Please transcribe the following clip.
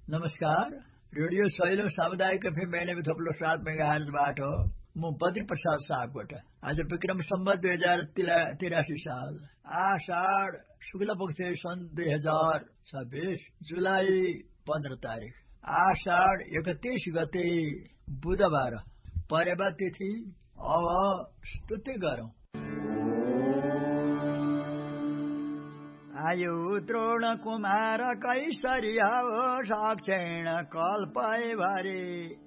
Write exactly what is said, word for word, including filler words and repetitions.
नमस्कार, रेडियो सहिलो सामुदायिक एफएम बयानब्बे थप्लो सात मेगाहर्जबाट म बद्री प्रसाद साहबबाट आज विक्रम सम्वत दुई हजार तिरासी साल आषाढ शुक्ल पक्ष सन् दुई हजार छब्बीस जुलाई पन्ध्र तारिक आषाढ एकतीस गते बुधबार परेवा तिथि अब स्तुति गरौं। आयु द्रोण कुमार कैसरिया हो साक्षेण कल्पै भरी